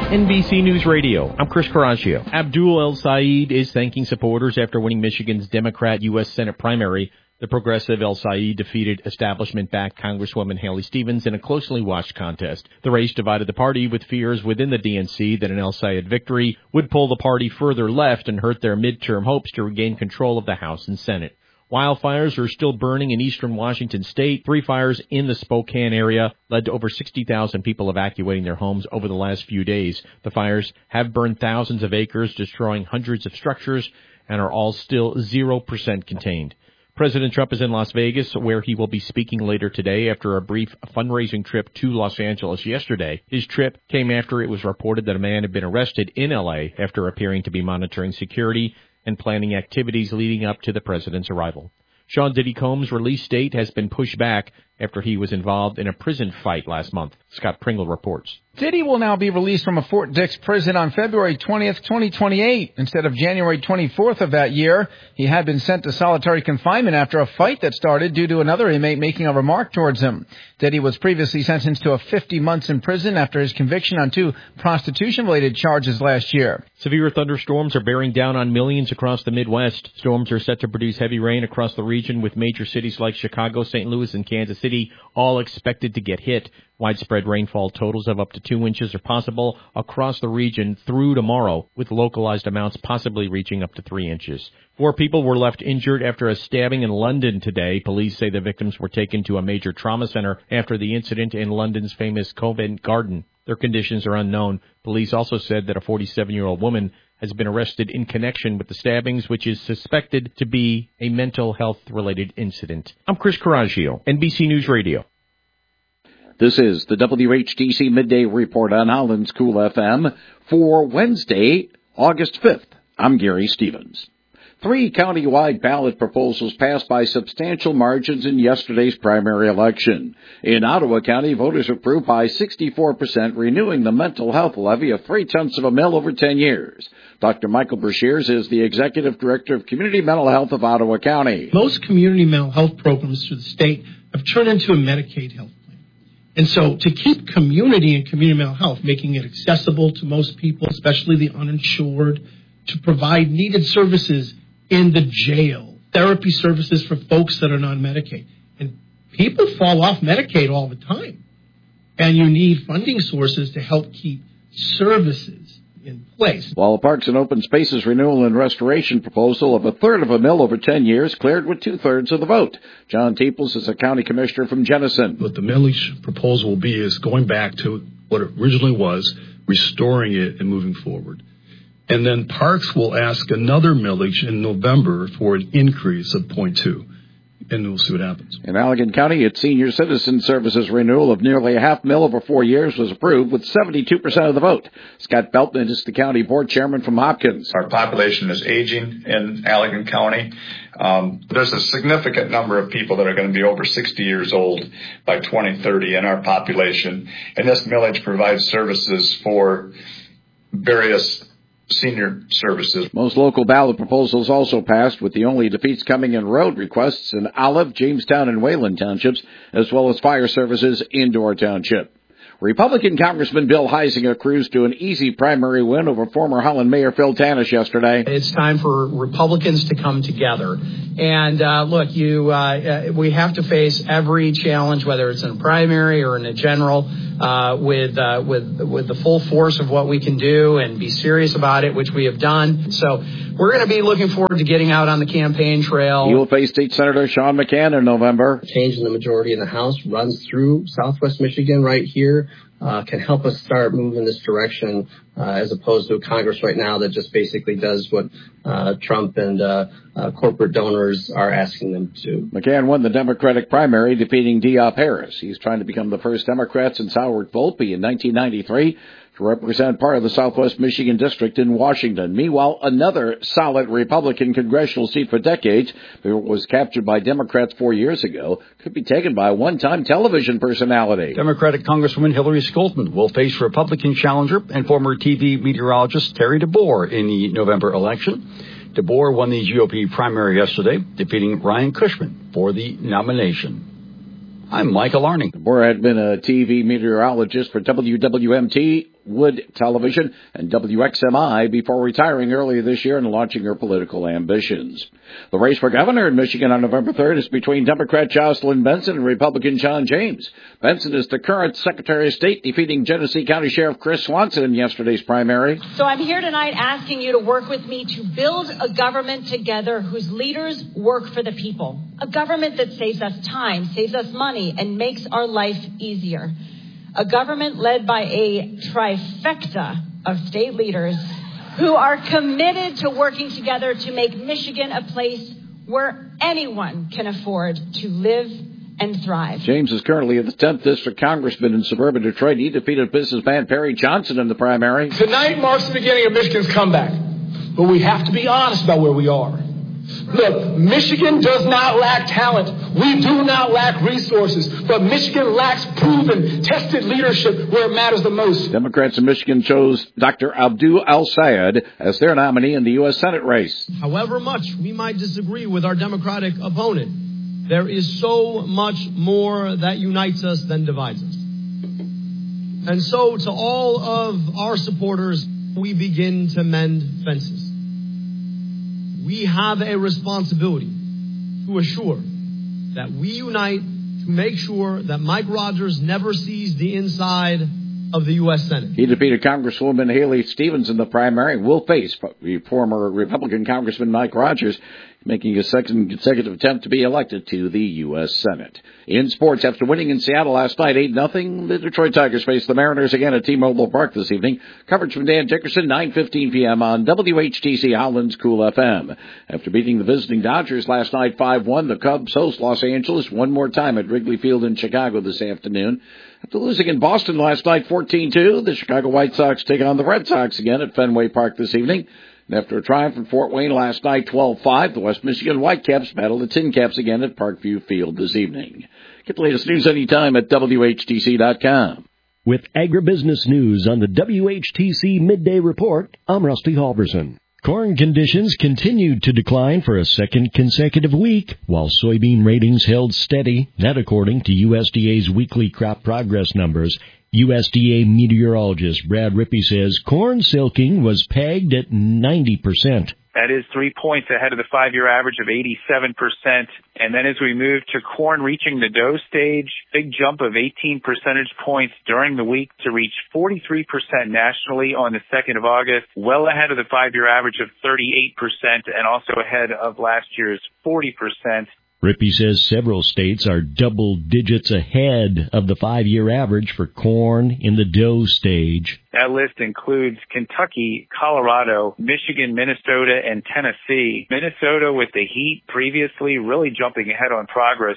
NBC News Radio, I'm Chris Caraccio. Abdul El Sayed is thanking supporters after winning Michigan's Democrat U.S. Senate primary. The progressive El Sayed defeated establishment-backed Congresswoman Haley Stevens in a closely watched contest. The race divided the party with fears within the DNC that an El Sayed victory would pull the party further left and hurt their midterm hopes to regain control of the House and Senate. Wildfires are still burning in eastern Washington state. 3 fires in the Spokane area led to over 60,000 people evacuating their homes over the last few days. The fires have burned thousands of acres, destroying hundreds of structures, and are all still 0% contained. President Trump is in Las Vegas, where he will be speaking later today after a brief fundraising trip to Los Angeles yesterday. His trip came after it was reported that a man had been arrested in L.A. after appearing to be monitoring security and planning activities leading up to the president's arrival. Sean Diddy Combs' release date has been pushed back after he was involved in a prison fight last month. Scott Pringle reports. Diddy will now be released from a Fort Dix prison on February 20th, 2028, instead of January 24th of that year. He had been sent to solitary confinement after a fight that started due to another inmate making a remark towards him. Diddy was previously sentenced to 50 months in prison after his conviction on 2 prostitution-related charges last year. Severe thunderstorms are bearing down on millions across the Midwest. Storms are set to produce heavy rain across the region, with major cities like Chicago, St. Louis, and Kansas City all expected to get hit. Widespread rainfall totals of up to 2 inches are possible across the region through tomorrow, with localized amounts possibly reaching up to 3 inches. 4 people were left injured after a stabbing in London today. Police say the victims were taken to a major trauma center after the incident in London's famous Covent Garden. Their conditions are unknown. Police also said that a 47-year-old woman has been arrested in connection with the stabbings, which is suspected to be a mental health-related incident. I'm Chris Caraccio, NBC News Radio. This is the WHDC Midday Report on Holland's Cool FM for Wednesday, August 5th. I'm Gary Stevens. 3 county-wide ballot proposals passed by substantial margins in yesterday's primary election. In Ottawa County, voters approved by 64%, renewing the mental health levy of 0.3 of a mil over 10 years. Dr. Michael Brashears is the Executive Director of Community Mental Health of Ottawa County. Most community mental health programs through the state have turned into a Medicaid health plan. And so to keep community and community mental health, making it accessible to most people, especially the uninsured, to provide needed services in the jail, therapy services for folks that are on Medicaid. And people fall off Medicaid all the time. And you need funding sources to help keep services in place. While the Parks and Open Spaces renewal and restoration proposal of 1/3 of a mil over 10 years cleared with 2/3 of the vote. John Teeples is a county commissioner from Jenison. What the millage proposal will be is going back to what it originally was, restoring it and moving forward. And then Parks will ask another millage in November for an increase of 0.2. And we'll see what happens. In Allegan County, its senior citizen services renewal of nearly $0.5 million over 4 years was approved with 72% of the vote. Scott Beltman is the county board chairman from Hopkins. Our population is aging in Allegan County. There's a significant number of people that are going to be over 60 years old by 2030 in our population. And this millage provides services for various senior services. Most local ballot proposals also passed, with the only defeats coming in road requests in Olive, Jamestown, and Wayland townships, as well as fire services in Door Township. Republican Congressman Bill Heisinger cruised to an easy primary win over former Holland Mayor Phil Tanis yesterday. It's time for Republicans to come together. And look, we have to face every challenge, whether it's in a primary or in a general, with the full force of what we can do and be serious about it, which we have done. So we're going to be looking forward to getting out on the campaign trail. He will face State Senator Sean McCann in November. Change in the majority in the House runs through Southwest Michigan right here. Can help us start moving this direction as opposed to a Congress right now that just basically does what Trump and corporate donors are asking them to. McCann won the Democratic primary, defeating Diop Harris. He's trying to become the first Democrat since Howard Volpe in 1993 to represent part of the Southwest Michigan District in Washington. Meanwhile, another solid Republican congressional seat for decades, that was captured by Democrats 4 years ago, could be taken by a one-time television personality. Democratic Congresswoman Hillary Scholtman will face Republican challenger and former TV meteorologist Terry DeBoer in the November election. DeBoer won the GOP primary yesterday, defeating Ryan Cushman for the nomination. I'm Michael Arning. DeBoer had been a TV meteorologist for WWMT Wood Television and WXMI before retiring earlier this year and launching her political ambitions. The race for governor in Michigan on November 3rd is between Democrat Jocelyn Benson and Republican John James. Benson is the current Secretary of State, defeating Genesee County Sheriff Chris Swanson in yesterday's primary. So I'm here tonight asking you to work with me to build a government together whose leaders work for the people. A government that saves us time, saves us money, and makes our life easier. A government led by a trifecta of state leaders who are committed to working together to make Michigan a place where anyone can afford to live and thrive. James is currently the 10th District Congressman in suburban Detroit. He defeated businessman Perry Johnson in the primary. Tonight marks the beginning of Michigan's comeback, but we have to be honest about where we are. Look, Michigan does not lack talent. We do not lack resources, but Michigan lacks proven, tested leadership where it matters the most. Democrats in Michigan chose Dr. Abdul El-Sayed as their nominee in the U.S. Senate race. However much we might disagree with our Democratic opponent, there is so much more that unites us than divides us. And so to all of our supporters, we begin to mend fences. We have a responsibility to assure that we unite to make sure that Mike Rogers never sees the inside of the U.S. Senate. He defeated Congresswoman Haley Stevens in the primary and will face former Republican Congressman Mike Rogers, making his second consecutive attempt to be elected to the U.S. Senate. In sports, after winning in Seattle last night 8-0, the Detroit Tigers face the Mariners again at T-Mobile Park this evening. Coverage from Dan Dickerson, 9:15 p.m. on WHTC Holland's Cool FM. After beating the visiting Dodgers last night 5-1, the Cubs host Los Angeles one more time at Wrigley Field in Chicago this afternoon. After losing in Boston last night 14-2, the Chicago White Sox take on the Red Sox again at Fenway Park this evening. And after a triumph in Fort Wayne last night 12-5, the West Michigan Whitecaps battle the Tin Caps again at Parkview Field this evening. Get the latest news anytime at WHTC.com. With agribusiness news on the WHTC Midday Report, I'm Rusty Halverson. Corn conditions continued to decline for a second consecutive week, while soybean ratings held steady, that according to USDA's weekly crop progress numbers. USDA meteorologist Brad Rippey says corn silking was pegged at 90%. That is 3 points ahead of the 5-year average of 87%. And then as we move to corn reaching the dough stage, big jump of 18 percentage points during the week to reach 43% nationally on the 2nd of August, well ahead of the 5-year average of 38% and also ahead of last year's 40%. Rippey says several states are double digits ahead of the 5-year average for corn in the dough stage. That list includes Kentucky, Colorado, Michigan, Minnesota, and Tennessee. Minnesota with the heat previously really jumping ahead on progress,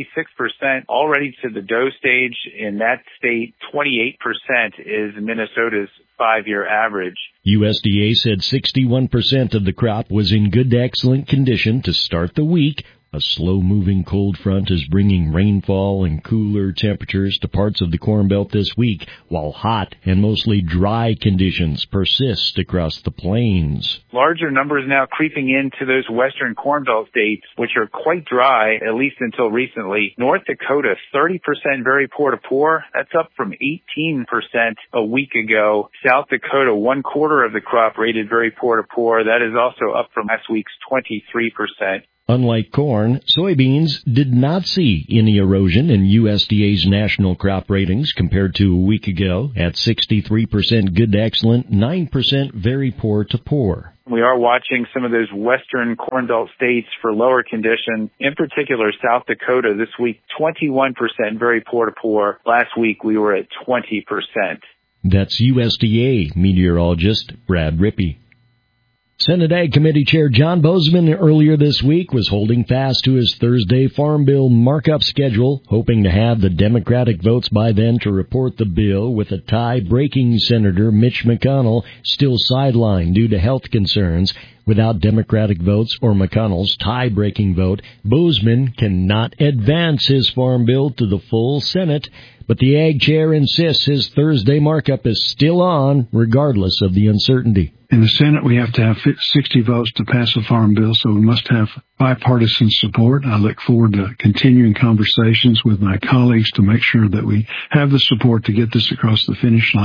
46% already to the dough stage in that state. 28% is Minnesota's 5-year average. USDA said 61% of the crop was in good to excellent condition to start the week. A slow-moving cold front is bringing rainfall and cooler temperatures to parts of the Corn Belt this week, while hot and mostly dry conditions persist across the plains. Larger numbers now creeping into those western Corn Belt states, which are quite dry, at least until recently. North Dakota, 30% very poor to poor. That's up from 18% a week ago. South Dakota, 1/4 of the crop rated very poor to poor. That is also up from last week's 23%. Unlike corn, soybeans did not see any erosion in USDA's national crop ratings compared to a week ago at 63% good to excellent, 9% very poor to poor. We are watching some of those western Corn Belt states for lower condition, in particular South Dakota this week, 21% very poor to poor. Last week we were at 20%. That's USDA meteorologist Brad Rippey. Senate Ag Committee Chair John Boozman earlier this week was holding fast to his Thursday Farm Bill markup schedule, hoping to have the Democratic votes by then to report the bill, with a tie-breaking Senator Mitch McConnell still sidelined due to health concerns. Without Democratic votes or McConnell's tie-breaking vote, Boozman cannot advance his Farm Bill to the full Senate. But the Ag Chair insists his Thursday markup is still on, regardless of the uncertainty. In the Senate, we have to have 60 votes to pass a farm bill, so we must have bipartisan support. I look forward to continuing conversations with my colleagues to make sure that we have the support to get this across the finish line.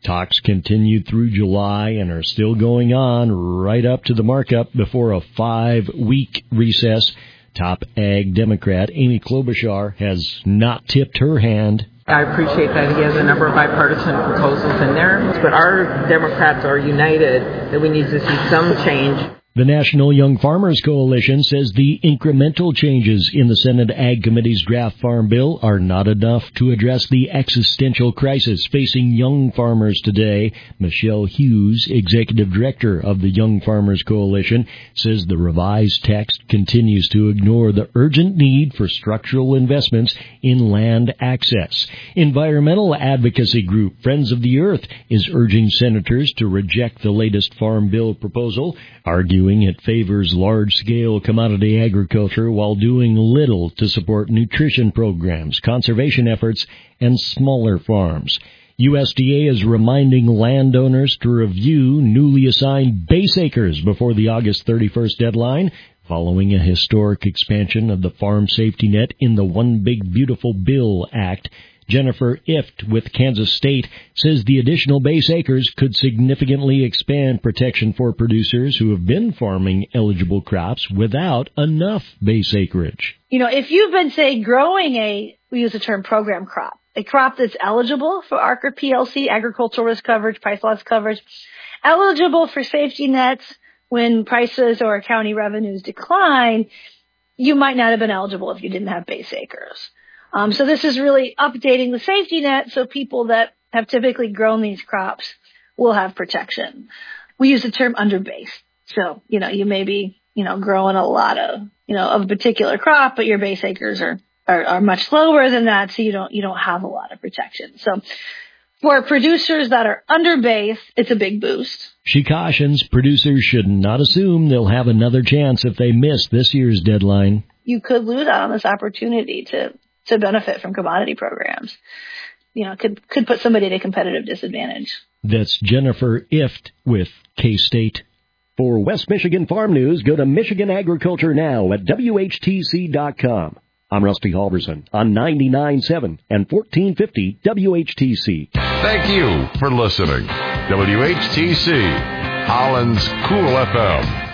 Talks continued through July and are still going on right up to the markup before a 5-week recess. Top ag Democrat Amy Klobuchar has not tipped her hand. I appreciate that he has a number of bipartisan proposals in there, but our Democrats are united that we need to see some change. The National Young Farmers Coalition says the incremental changes in the Senate Ag Committee's draft farm bill are not enough to address the existential crisis facing young farmers today. Michelle Hughes, executive director of the Young Farmers Coalition, says the revised text continues to ignore the urgent need for structural investments in land access. Environmental advocacy group Friends of the Earth is urging senators to reject the latest farm bill proposal, arguing it favors large-scale commodity agriculture while doing little to support nutrition programs, conservation efforts, and smaller farms. USDA is reminding landowners to review newly assigned base acres before the August 31st deadline, following a historic expansion of the farm safety net in the One Big Beautiful Bill Act. Jennifer Ift with Kansas State says the additional base acres could significantly expand protection for producers who have been farming eligible crops without enough base acreage. You know, if you've been, say, growing we use the term program crop, a crop that's eligible for ARC or PLC, agricultural risk coverage, price loss coverage, eligible for safety nets when prices or county revenues decline, you might not have been eligible if you didn't have base acres. So this is really updating the safety net so people that have typically grown these crops will have protection. We use the term underbase. So, you may be, growing a lot of a particular crop, but your base acres are much lower than that, so you don't have a lot of protection. So for producers that are underbase, it's a big boost. She cautions producers should not assume they'll have another chance if they miss this year's deadline. You could lose out on this opportunity to benefit from commodity programs. Could put somebody at a competitive disadvantage. That's Jennifer Ift with K-State. For West Michigan Farm News, go to Michigan Agriculture Now at WHTC.com. I'm Rusty Halverson on 99.7 and 1450 WHTC. Thank you for listening. WHTC, Holland's Cool FM.